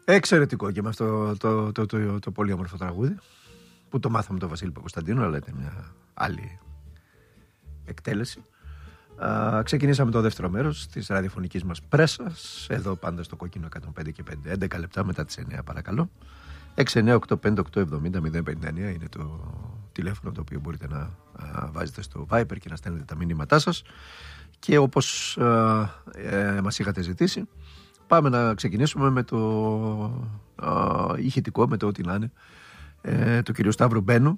Εξαιρετικό και με αυτό το πολύ όμορφο τραγούδι που το μάθαμε τον Βασίλη Παπακοσταντίνου, αλλά ήταν μια άλλη εκτέλεση. Ξεκινήσαμε το δεύτερο μέρος της ραδιοφωνικής μας πρέσας, εδώ πάντα στο κόκκινο 105 και 5, 11 λεπτά μετά τις 9 παρακαλώ. 698587059 είναι το τηλέφωνο το οποίο μπορείτε να βάζετε στο Viber και να στέλνετε τα μηνύματά σας. Και όπως μας είχατε ζητήσει, πάμε να ξεκινήσουμε με το ηχητικό, με το ό,τι να είναι, του κυρίου Σταύρου Μπένου,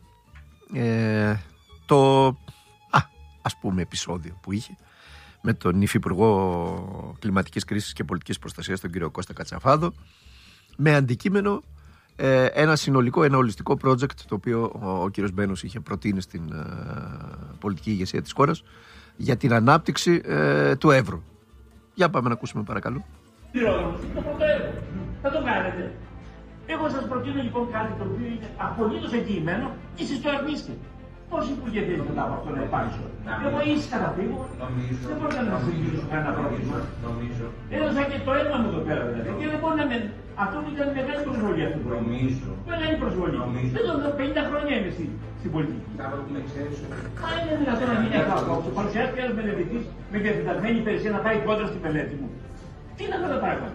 το ας πούμε επεισόδιο που είχε με τον Υφυπουργό Κλιματικής Κρίσης και Πολιτικής Προστασίας, τον κύριο Κώστα Κατσαφάδο, με αντικείμενο ένα συνολικό, ένα ολιστικό project το οποίο ο κύριος Μπένος είχε προτείνει στην πολιτική ηγεσία της χώρας για την ανάπτυξη του Εύρου. Για πάμε να ακούσουμε παρακαλώ. Το πρώτο έργο. Θα το κάνετε. Εγώ σας προτείνω λοιπόν κάτι το οποίο είναι απολύτως εγγυημένο και εσείς το αρνείστε. Πώς υπουργέ θέλετε μετά από αυτό να υπάρξω. Εγώ ίσως καταφύγω. Δεν μπορώ να σας εγγυήσω κανένα πρόβλημα. Έδωσα και το αίμα μου εδώ πέρα δηλαδή. Και δεν μπορεί να με. Αυτό μου ήταν μεγάλη προσβολή αυτή. Μεγάλη προσβολή. Δεν το δω, 50 χρόνια είμαι στην πολιτική. Μα είναι δυνατόν να γίνει αυτό. Παρουσιάστηκε ένας μελετητής με διαθετασμένη υπηρεσία να πάει κόντρα στη μελέτη μου. Τι είναι αυτά τα πράγματα.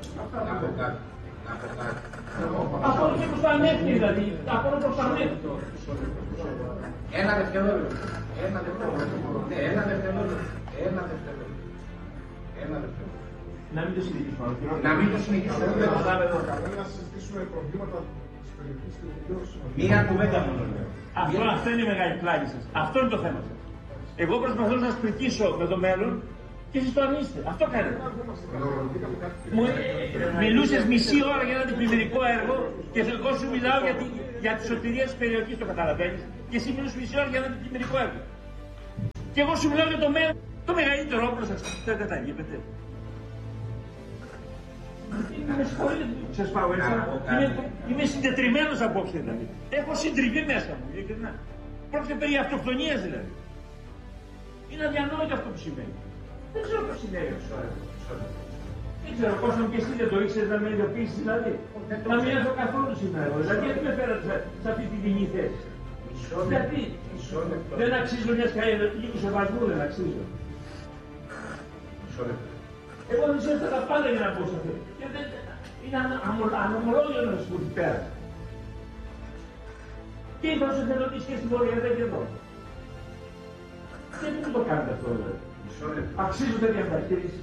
Αυτό είναι προς το ανέφη δηλαδή. Αυτό είναι προς το ανέφη. Ένα δευτερόλεπτο. Να μην το συνεχίσουμε. Να μην το συνεχίσουμε. Να συζητήσουμε προβλήματα της περιοχής και βεβαίως. Μία κουβέντα μόνο. Αυτό είναι η μεγάλη πλάγη σας. Αυτό είναι το θέμα σας. Εγώ προσπαθώ να σας πρικήσω με το μέλλον και εσείς το αρνείστε. Αυτό κάνετε. Μιλούσες μισή ώρα για ένα αντιπλημμυρικό έργο και εγώ σου μιλάω για τη σωτηρία της περιοχής, το καταλαβαίνεις. Και εσύ μιλούσες μισή ώρα για ένα αντιπλημμυρικό έργο. Και εγώ σου μιλάω για το μέλλον. Το μεγαλύτερο όπλο σας. Δεν καταλήγετε. Με συγχωρείτε που σας πάω έτσι. Είμαι συντετριμμένος απόψε δηλαδή. Έχω συντριβεί μέσα μου, ειλικρινά. Πρόκειται περί αυτοκτονίας δηλαδή. Είναι αδιανόητο αυτό που συμβαίνει. Δεν ξέρω πώς συνέβη αυτό. Δεν ξέρω πώς και εσύ δεν το ήξερες να με ειδοποιήσεις δηλαδή. Να μην έρθω καθόλου σήμερα. Δηλαδή γιατί με φέρατε σε αυτή τη δινή θέση. Γιατί δεν αξίζω μιας λίγου σεβασμού, δεν αξίζω. Εγώ δεν ξέρω τα πάντα για να πω σε αυτό. Είναι ανομολόγιο να σας πω ότι πέρασε. Και είπα στους εθελοντές και στην Βόρεια και εδώ. Γιατί δεν το κάνετε αυτό δηλαδή. Αξίζω τέτοια μεταχείριση.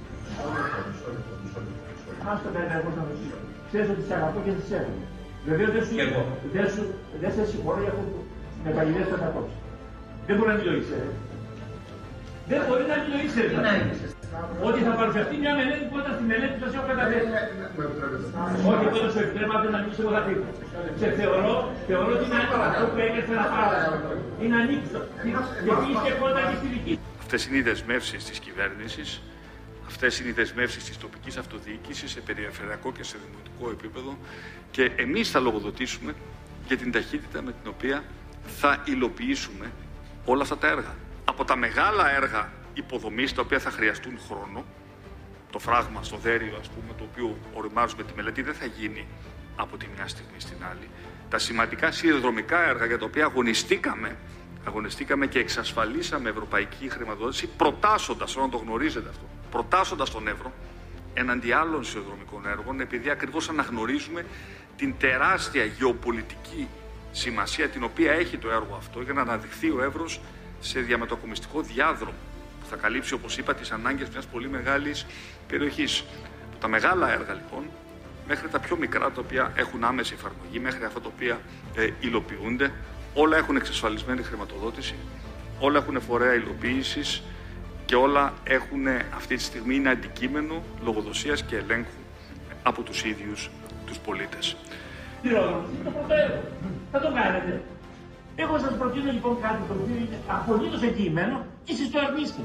Ας το κάνει εγώ να το σύγω. Ξέρεις ότι σε αγαπώ και σε σέβομαι. Βεβαίως δεν σε συγχωρώ για αυτό που με παγιδεύσατε απόψε. Δεν μπορεί να μην το ήξερε. Δεν μπορεί να μην το ήξερε. Ότι θα παρουσιαστεί μια μελέτη που όταν στη μελέτη σας έχω καταθέσει. Όχι, εγώ δεν σου επιτρέπατε να μιλήσω εγώ θα φύγω. Σε θεωρώ ότι είναι αυτό που έκανα να πάρω. Είναι ανήκτο. Γιατί είσαι κοντά και στη δική. Αυτές είναι οι δεσμεύσεις της κυβέρνησης, αυτές είναι οι δεσμεύσεις της τοπικής αυτοδιοίκησης σε περιφερειακό και σε δημοτικό επίπεδο και εμείς θα λογοδοτήσουμε για την ταχύτητα με την οποία θα υλοποιήσουμε όλα αυτά τα έργα. Από τα μεγάλα έργα υποδομής, τα οποία θα χρειαστούν χρόνο, το φράγμα στο Δέριο, ας πούμε, το οποίο οριμάζουμε τη μελέτη, δεν θα γίνει από τη μια στιγμή στην άλλη. Τα σημαντικά σιδηροδρομικά έργα για τα οποία αγωνιστήκαμε και εξασφαλίσαμε ευρωπαϊκή χρηματοδότηση, προτάσσοντας, όταν το γνωρίζετε αυτό, προτάσσοντας τον Εύρο εναντί άλλων σιδηροδρομικών έργων, επειδή ακριβώς αναγνωρίζουμε την τεράστια γεωπολιτική σημασία την οποία έχει το έργο αυτό για να αναδειχθεί ο Εύρος σε διαμετακομιστικό διάδρομο που θα καλύψει, όπως είπα, τις ανάγκες μιας πολύ μεγάλης περιοχής. Από τα μεγάλα έργα λοιπόν μέχρι τα πιο μικρά τα οποία έχουν άμεση εφαρμογή, μέχρι αυτά τα οποία υλοποιούνται, όλα έχουν εξασφαλισμένη χρηματοδότηση, όλα έχουν φορέα υλοποίησης και όλα έχουν αυτή τη στιγμή είναι αντικείμενο λογοδοσίας και ελέγχου από τους ίδιους τους πολίτες. Το πρώτο έργο. Θα το κάνετε. Εγώ σας προτείνω λοιπόν κάτι το οποίο είναι απολύτως εγγυημένο και εσείς το αρνείστε.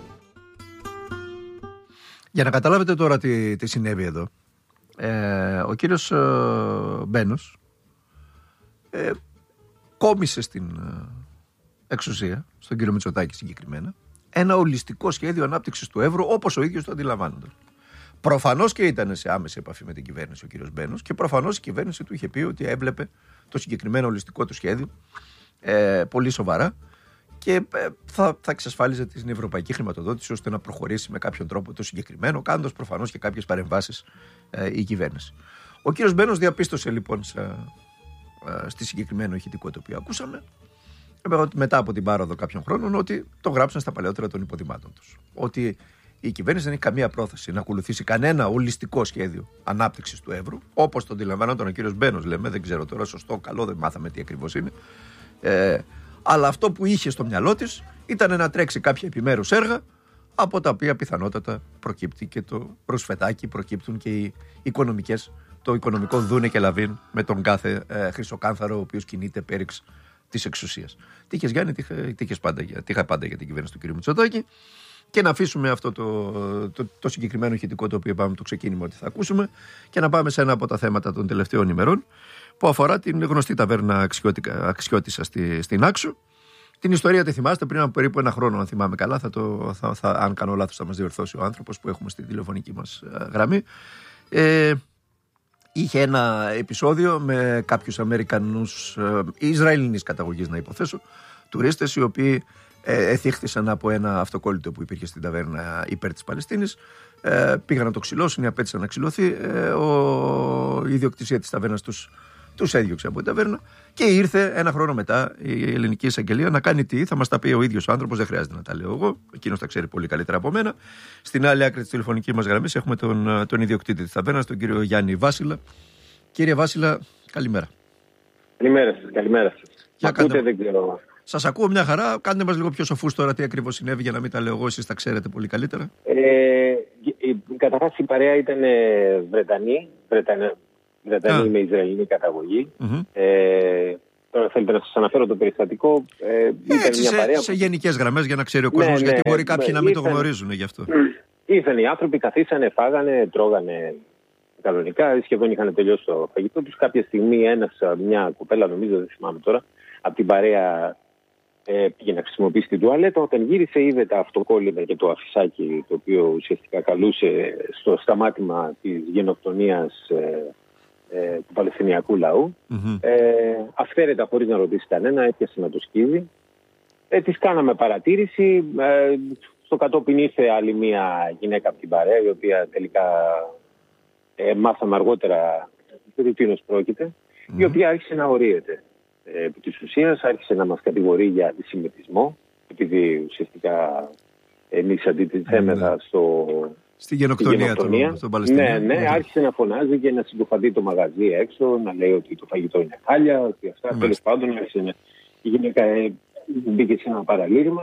Για να καταλάβετε τώρα τι συνέβη εδώ. Ο κύριος Μπένος κόμισε στην εξουσία, στον κύριο Μητσοτάκη συγκεκριμένα, ένα ολιστικό σχέδιο ανάπτυξης του Εύρου όπως ο ίδιος το αντιλαμβάνονταν. Προφανώς και ήταν σε άμεση επαφή με την κυβέρνηση ο κύριος Μπένος και προφανώς η κυβέρνηση του είχε πει ότι έβλεπε το συγκεκριμένο ολιστικό του σχέδιο πολύ σοβαρά και θα εξασφάλιζε την ευρωπαϊκή χρηματοδότηση ώστε να προχωρήσει με κάποιον τρόπο το συγκεκριμένο, κάνοντας προφανώς και κάποιες παρεμβάσεις η κυβέρνηση. Ο κύριος Μπένος διαπίστωσε λοιπόν στη συγκεκριμένο ηχητικό το οποίο ακούσαμε, μετά από την πάροδο κάποιων χρόνων, ότι το γράψαν στα παλαιότερα των υποδημάτων τους. Ότι η κυβέρνηση δεν έχει καμία πρόθεση να ακολουθήσει κανένα ολιστικό σχέδιο ανάπτυξης του εύρου, όπως το αντιλαμβανόταν ο κύριος Μπένος, λέμε, δεν ξέρω τώρα σωστό, καλό, δεν μάθαμε τι ακριβώς είναι. Αλλά αυτό που είχε στο μυαλό της ήταν να τρέξει κάποια επιμέρους έργα, από τα οποία πιθανότατα προκύπτει και το προσφετάκι, προκύπτουν και οι οικονομικές, το οικονομικό δούνε και λαβίν με τον κάθε χρυσοκάνθαρο ο οποίος κινείται πέριξ της εξουσίας. Τι είχες Γιάννη, τι είχα πάντα για την κυβέρνηση του κ. Μητσοτάκη. Και να αφήσουμε αυτό το συγκεκριμένο ηχητικό το οποίο είπαμε το ξεκίνημα ότι θα ακούσουμε και να πάμε σε ένα από τα θέματα των τελευταίων ημερών που αφορά την γνωστή ταβέρνα Αξιώτισσα στην Άξο. Την ιστορία τη θυμάστε, πριν από περίπου ένα χρόνο, αν θυμάμαι καλά, αν κάνω λάθος θα μας διορθώσει ο άνθρωπος που έχουμε στη τηλεφωνική μας γραμμή. Είχε ένα επεισόδιο με κάποιους Αμερικανούς, Ισραηλινής καταγωγής να υποθέσω, τουρίστες οι οποίοι εθίχθησαν από ένα αυτοκόλλητο που υπήρχε στην ταβέρνα υπέρ της Παλαιστίνης. Πήγαν να το ξυλώσουν ή απέτησαν να ξυλωθεί. Η ιδιοκτησία της ταβέρνας τους έδιωξε από την ταβέρνα και ήρθε ένα χρόνο μετά η ελληνική εισαγγελία να κάνει τι, θα μας τα πει ο ίδιος ο άνθρωπος, δεν χρειάζεται να τα λέω εγώ, εκείνος τα ξέρει πολύ καλύτερα από μένα. Στην άλλη άκρη της τηλεφωνικής μας γραμμής έχουμε τον ιδιοκτήτη της ταβέρνας, τον κύριο Γιάννη Βάσιλα. Κύριε Βάσιλα, καλημέρα. Καλημέρα σας. Ακούτε, δεν ξέρω. Σας ακούω μια χαρά. Κάντε μας λίγο πιο σοφούς τώρα τι ακριβώς συνέβη για να μην τα λέω εγώ, εσείς τα ξέρετε πολύ καλύτερα. Καταρχάς η παρέα ήταν Βρετανοί με Ισραηλινή καταγωγή. Τώρα θέλετε να σας αναφέρω το περιστατικό. Ήταν μια παρέα σε γενικές γραμμές για να ξέρει ο κόσμος, γιατί μπορεί κάποιοι να μην το γνωρίζουν γι' αυτό. Ήρθαν οι άνθρωποι, καθίσανε, φάγανε, τρώγανε κανονικά, σχεδόν είχαν τελειώσει το φαγητό τους. Κάποια στιγμή μια κοπέλα, νομίζω, δεν θυμάμαι τώρα, από την παρέα πήγε να χρησιμοποιήσει την τουαλέτα. Όταν γύρισε, είδε τα αυτοκόλλητα και το αφισάκι, το οποίο ουσιαστικά καλούσε στο σταμάτημα της γενοκτονίας του Παλαιστινιακού λαού. Αυθαίρετα, χωρίς να ρωτήσει κανένα, έπιασε να το σκύβει. Της κάναμε παρατήρηση. Στο κατόπιν ήρθε άλλη μια γυναίκα από την παρέα, η οποία τελικά μάθαμε αργότερα περί τίνος πρόκειται, η οποία άρχισε να ορίεται. Επί της ουσίας άρχισε να μας κατηγορεί για αντισημιτισμό, επειδή ουσιαστικά εμείς αντιτιθέμεθα στη γενοκτονία των Παλαιστινίων. Ναι, άρχισε να φωνάζει και να συντοφαντεί το μαγαζί έξω, να λέει ότι το φαγητό είναι χάλια, ότι αυτά. Τέλος πάντων, η γυναίκα μπήκε σε ένα παραλήρημα.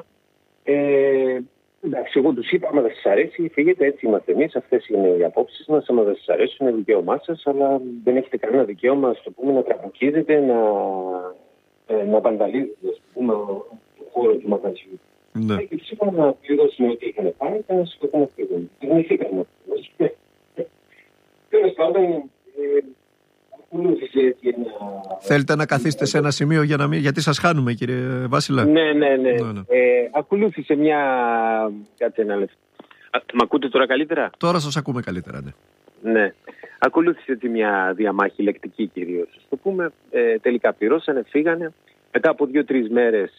Εντάξει, εγώ τους είπα, άμα δεν σας αρέσει, φύγετε, έτσι είμαστε εμείς, αυτές είναι οι απόψεις μας, άμα δεν σας αρέσουν, είναι δικαίωμά σας, αλλά δεν έχετε κανένα δικαίωμα, ας το πούμε, να τραμποκίζετε, να βανταλίζετε, ας πούμε, το χώρο του μαγαζιού. Και τους είπα να πληρώσουν ό,τι είχαν πάρει και να σηκωθούν να φύγουν. Γνηθήκαμε. Τέλος πάντων, ακολούθησε έτσι ένα... Θέλετε να καθίσετε σε ένα σημείο γιατί σας χάνουμε, κύριε Βάσιλα. Ναι. Ακολούθησε μια... Κάτσε ένα λεπτό. Μ' ακούτε τώρα καλύτερα? Τώρα σας ακούμε καλύτερα, ναι. Ακολούθησε έτσι μια διαμάχη λεκτική κυρίως. Ας το πούμε, τελικά πληρώσανε, φύγανε. Μετά από 2-3 μέρες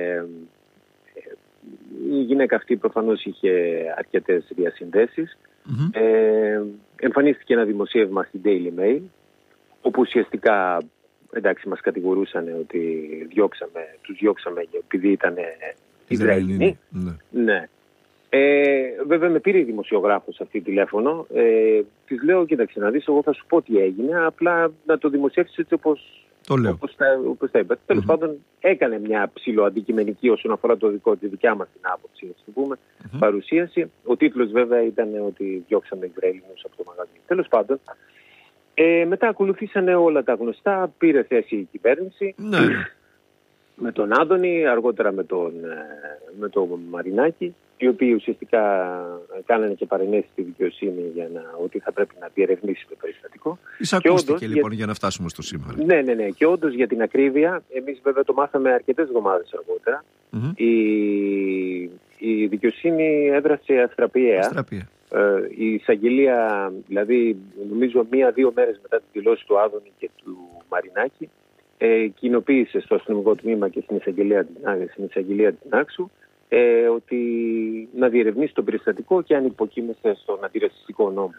η γυναίκα αυτή προφανώς είχε αρκετές διασυνδέσεις. Εμφανίστηκε ένα δημοσίευμα στην Daily Mail, όπου ουσιαστικά μας κατηγορούσαν ότι τους διώξαμε επειδή ήταν Ισραηλινοί. Ναι. Βέβαια με πήρε η δημοσιογράφος αυτή τηλέφωνο. Της λέω, κοίταξε να δεις, εγώ θα σου πω τι έγινε, απλά να το δημοσιεύσεις έτσι όπως τα είπα. Τέλος πάντων έκανε μια ψιλοαντικειμενική όσον αφορά τη δικιά μας την άποψη, να το πούμε, παρουσίαση. Ο τίτλος βέβαια ήταν ότι διώξαμε Ισραηλινούς από το μαγαζί. Τέλος πάντων, μετά ακολουθήσανε όλα τα γνωστά, πήρε θέση η κυβέρνηση με τον Άδωνη, αργότερα με τον Μαρινάκη, οι οποίοι ουσιαστικά κάνανε και παρενέσεις στη δικαιοσύνη ότι θα πρέπει να διερευνήσει το περιστατικό. Εισακούστηκε λοιπόν για να φτάσουμε στο σήμερα. Ναι. Και όντως για την ακρίβεια, εμείς βέβαια το μάθαμε αρκετές εβδομάδες αργότερα, η δικαιοσύνη έδρασε αστραπιαία Η εισαγγελία, δηλαδή νομίζω 1-2 μέρες μετά την δηλώση του Άδωνη και του Μαρινάκη, κοινοποίησε στο αστυνομικό τμήμα και στην εισαγγελία της Νάξου ότι να διερευνήσει το περιστατικό και αν υποκείμεστε στον αντιρατσιστικό νόμο.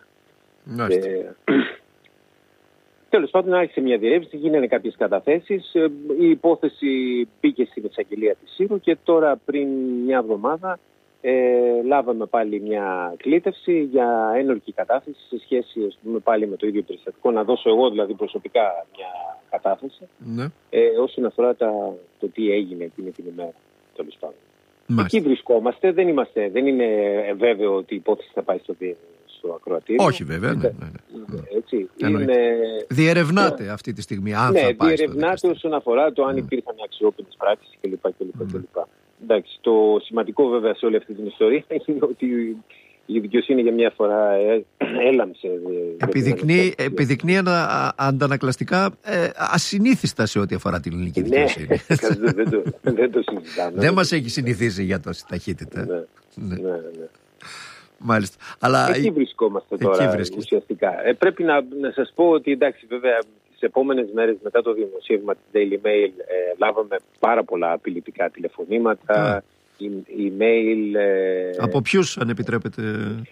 Τέλος πάντων, άρχισε μια διερεύνηση, γίνανε κάποιες καταθέσεις. Η υπόθεση μπήκε στην εισαγγελία της Σύρου και τώρα πριν μια εβδομάδα λάβαμε πάλι μια κλήτευση για ένορκη κατάθεση σε σχέση πάλι με το ίδιο περιστατικό. Να δώσω εγώ δηλαδή προσωπικά μια κατάθεση όσον αφορά το τι έγινε εκείνη την ημέρα. Τέλος πάντων. Εκεί βρισκόμαστε, δεν είναι βέβαιο ότι η υπόθεση θα πάει στο ακροατήριο. Όχι βέβαια, ναι. Έτσι, διερευνάται αυτή τη στιγμή αν θα πάει διερευνάται όσον αφορά το αν υπήρχαν αξιόπινες πράξεις κλπ. Εντάξει, το σημαντικό βέβαια σε όλη αυτή την ιστορία είναι ότι η δικαιοσύνη για μια φορά έλαμψε. Επιδεικνύει αντανακλαστικά ασυνήθιστα σε ό,τι αφορά την ελληνική δικαιοσύνη. Δεν το συζητάμε. Δεν μας έχει συνηθίσει για τόση ταχύτητα. Ναι. Μάλιστα. Αλλά εκεί βρισκόμαστε τώρα ουσιαστικά. Πρέπει να σας πω ότι εντάξει βέβαια τις επόμενες μέρες μετά το δημοσίευμα της Daily Mail λάβαμε πάρα πολλά απειλητικά τηλεφωνήματα, email. Από ποιους, αν επιτρέπετε?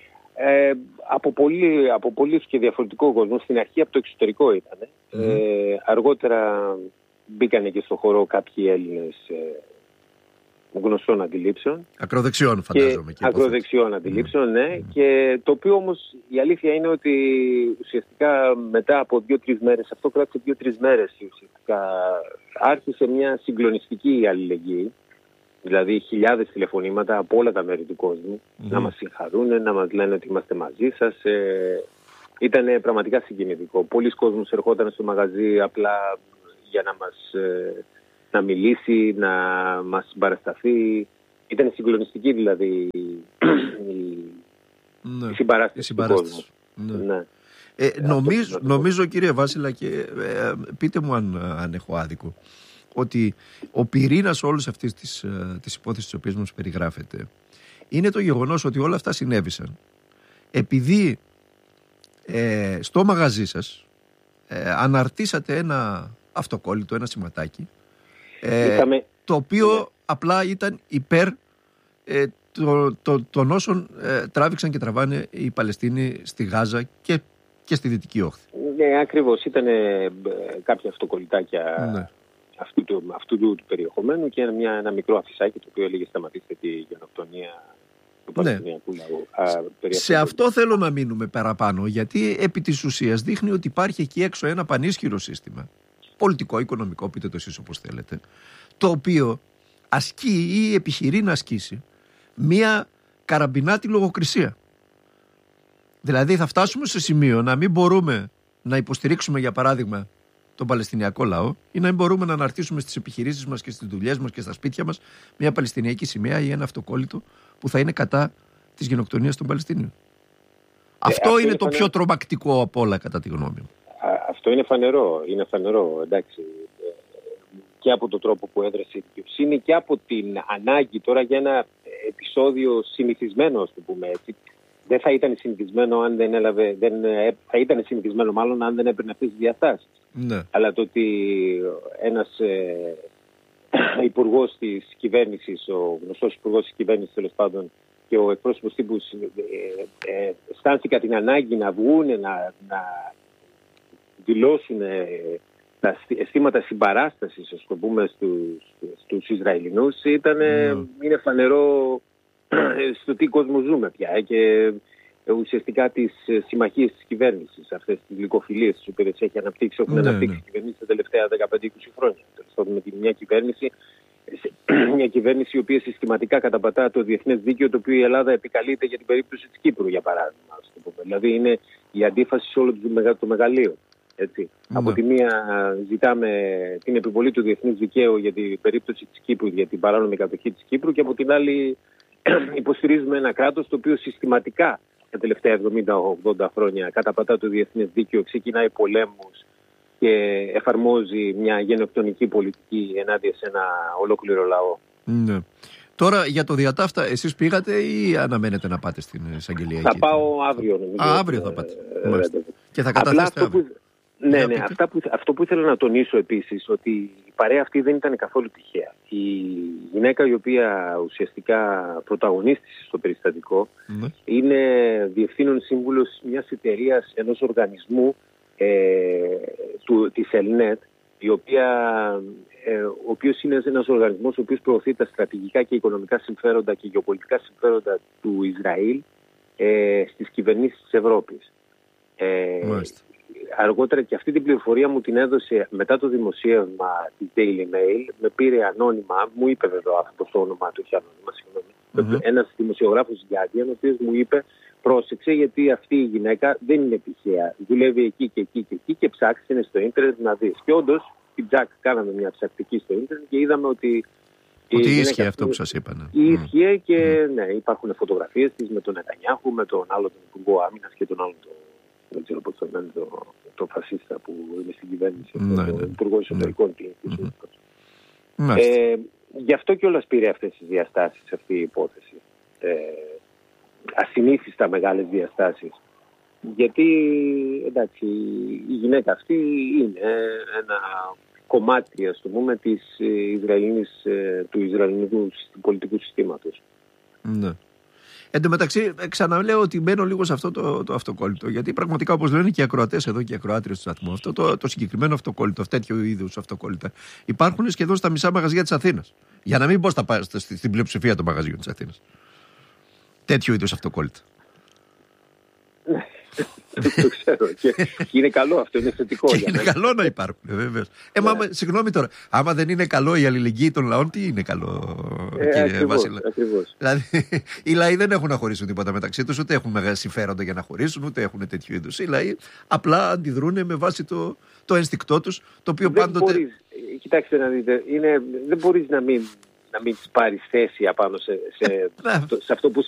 Από πολλούς και διαφορετικό κόσμο. Στην αρχή από το εξωτερικό ήταν. Αργότερα μπήκανε και στο χώρο κάποιοι Έλληνες γνωστών αντιλήψεων. Ακροδεξιών φαντάζομαι. Ακροδεξιών αντιλήψεων, ναι. Και το οποίο όμως η αλήθεια είναι ότι ουσιαστικά μετά από 2-3 μέρες, αυτό κράτησε 2-3 μέρες ουσιαστικά, άρχισε μια συγκλονιστική αλληλεγγύη. Δηλαδή χιλιάδες τηλεφωνήματα από όλα τα μέρη του κόσμου να μας συγχαρούν, να μας λένε ότι είμαστε μαζί σας. Ήταν πραγματικά συγκινητικό. Πολλοί κόσμος ερχόταν στο μαγαζί απλά για να μιλήσει, να μας συμπαρασταθεί. Ήταν συγκλονιστική δηλαδή η συμπαράσταση του κόσμου. Ναι. Νομίζω κύριε Βάσιλα, και πείτε μου αν έχω άδικο, ότι ο πυρήνας όλης αυτής της υπόθεσης της οποίας μας περιγράφεται είναι το γεγονός ότι όλα αυτά συνέβησαν επειδή στο μαγαζί σας αναρτήσατε ένα αυτοκόλλητο, ένα σηματάκι το οποίο απλά ήταν υπέρ των όσων τράβηξαν και τραβάνε οι Παλαιστίνοι στη Γάζα και στη Δυτική Όχθη. Ναι, ακριβώς. Ήταν κάποια αυτοκολλητάκια αυτού του περιεχομένου και ένα μικρό αφισάκι το οποίο έλεγε σταματήστε τη γενοκτονία του Παλαιστινιακού λαού. Σε αυτό θέλω να μείνουμε παραπάνω, γιατί επί της ουσίας δείχνει ότι υπάρχει εκεί έξω ένα πανίσχυρο σύστημα, πολιτικό, οικονομικό, πείτε το εσείς όπως θέλετε, το οποίο ασκεί ή επιχειρεί να ασκήσει μία καραμπινάτη λογοκρισία. Δηλαδή θα φτάσουμε σε σημείο να μην μπορούμε να υποστηρίξουμε για παράδειγμα τον Παλαιστινιακό λαό ή να μην μπορούμε να αναρτήσουμε στις επιχειρήσεις μας και στις δουλειές μας και στα σπίτια μας μια Παλαιστινιακή σημαία ή ένα αυτοκόλλητο που θα είναι κατά της γενοκτονίας των Παλαιστινίων. Αυτό είναι το πιο τρομακτικό από όλα κατά τη γνώμη μου. Αυτό είναι φανερό. Είναι φανερό, εντάξει. Και από τον τρόπο που έδρασε η δικαιοσύνη και από την ανάγκη τώρα για ένα επεισόδιο συνηθισμένο, ας το πούμε έτσι. Δεν θα ήταν συνηθισμένο αν θα ήταν συνηθισμένο μάλλον αν δεν έπαιρνε αυτές τις διαστάσεις. Ναι. Αλλά το ότι ένας υπουργός της κυβέρνησης, ο γνωστός υπουργός της κυβέρνησης τέλος πάντων και ο εκπρόσωπος τύπου αισθάνθηκαν την ανάγκη να βγουν, να δηλώσουν τα αισθήματα συμπαράστασης, ας το πούμε, στους Ισραηλινούς, είναι φανερό στο τι κόσμο ζούμε πια και ουσιαστικά τις συμμαχίες της κυβέρνησης, αυτές τις γλυκοφιλίες τις οποίες έχει αναπτύξει, έχουν αναπτύξει η κυβέρνηση τα τελευταία 15-20 χρόνια. Με μια κυβέρνηση η οποία συστηματικά καταπατά το διεθνές δίκαιο, το οποίο η Ελλάδα επικαλείται για την περίπτωση της Κύπρου, για παράδειγμα. Δηλαδή είναι η αντίφαση σε όλο το μεγαλείο. Έτσι. Από τη μία ζητάμε την επιβολή του διεθνούς δικαίου για την περίπτωση της Κύπρου, για την παράνομη κατοχή της Κύπρου, και από την άλλη υποστηρίζουμε ένα κράτος το οποίο συστηματικά τα τελευταία 70-80 χρόνια καταπατά το διεθνές δίκαιο, ξεκινάει πολέμους και εφαρμόζει μια γενοκτονική πολιτική ενάντια σε ένα ολόκληρο λαό. Ναι. Τώρα για το διατάφτα, εσείς πήγατε ή αναμένετε να πάτε στην εισαγγελία? Θα πάω αύριο, νομίζω. Αύριο θα πάτε. Και θα καταθέσετε αύριο. Ναι, αυτό που ήθελα να τονίσω επίσης, ότι η παρέα αυτή δεν ήταν καθόλου τυχαία. Η γυναίκα η οποία ουσιαστικά πρωταγωνίστησε στο περιστατικό είναι διευθύνων σύμβουλος μιας εταιρείας, ενός οργανισμού της Ελνέτ, ο οποίος είναι ένας οργανισμός ο οποίος προωθεί τα στρατηγικά και οικονομικά συμφέροντα και γεωπολιτικά συμφέροντα του Ισραήλ στις κυβερνήσεις της Ευρώπης. Αργότερα, και αυτή την πληροφορία μου την έδωσε μετά το δημοσίευμα της Daily Mail, με πήρε ανώνυμα, μου είπε βέβαια αυτό το όνομά του, όχι ανώνυμα, συγγνώμη, ένας δημοσιογράφος Guardian, ο οποίος μου είπε, πρόσεξε, γιατί αυτή η γυναίκα δεν είναι τυχαία, δουλεύει εκεί και εκεί και εκεί και ψάξε στο ίντερνετ να δεις. Και όντως, κάναμε μια ψακτική στο ίντερνετ και είδαμε ότι ίσχυε αυτό που σας είπαν. Ίσχυε και ναι, υπάρχουν φωτογραφίες της με τον Νετανιάχου, με τον άλλο τον Υπουργό Άμυνας και τον άλλον δεν ξέρω πώς το λένε, το φασίστα που είναι στην κυβέρνηση, τον Υπουργό Εσωτερικών. Γι' αυτό κιόλας πήρε αυτές τις διαστάσεις αυτή η υπόθεση. Ασυνήθιστα μεγάλες διαστάσεις. Γιατί, εντάξει, η γυναίκα αυτή είναι ένα κομμάτι, ας το πούμε, του Ισραηλινού πολιτικού συστήματος. Ναι. Εν τω μεταξύ, ξαναλέω ότι μπαίνω λίγο σε αυτό το αυτοκόλλητο. Γιατί πραγματικά, όπως λένε και οι ακροατές εδώ και οι ακροάτριες του σταθμού, αυτό το συγκεκριμένο αυτοκόλλητο, τέτοιο είδους αυτοκόλλητα, υπάρχουν σχεδόν στα μισά μαγαζιά της Αθήνας. Για να μην πω στην πλειοψηφία των μαγαζιών της Αθήνας. Τέτοιο είδους αυτοκόλλητα. Το ξέρω. Και είναι καλό αυτό, είναι θετικό. Και είναι καλό να υπάρχουν, βεβαίως. Συγγνώμη τώρα, άμα δεν είναι καλό η αλληλεγγύη των λαών, τι είναι καλό, κύριε Βασίλα? Ακριβώς. Δηλαδή, οι λαοί δεν έχουν να χωρίσουν τίποτα μεταξύ τους, ούτε έχουν μεγάλα συμφέροντα για να χωρίσουν, ούτε έχουν τέτοιου είδους. Οι λαοί απλά αντιδρούν με βάση το ένστικτό τους, το οποίο πάντοτε. Κοιτάξτε να δείτε, δεν μπορείς να μην πάρεις θέση απάνω σε αυτό που